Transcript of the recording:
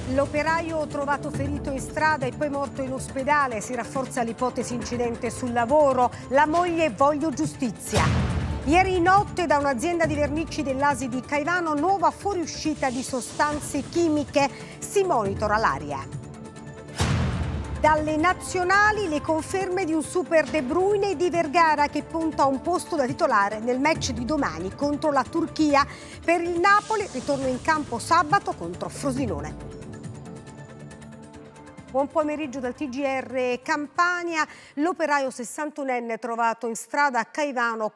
L'operaio trovato ferito in strada e poi morto in ospedale. Si rafforza l'ipotesi incidente sul lavoro. La moglie: voglio giustizia. Ieri notte da un'azienda di vernici dell'ASI di Caivano, nuova fuoriuscita di sostanze chimiche. Si monitora l'aria. Dalle nazionali le conferme di un super De Bruyne di Vergara che punta a un posto da titolare nel match di domani contro la Turchia. Per il Napoli ritorno in campo sabato contro Frosinone. Buon pomeriggio dal TGR Campania. L'operaio 61enne trovato in strada a Caivano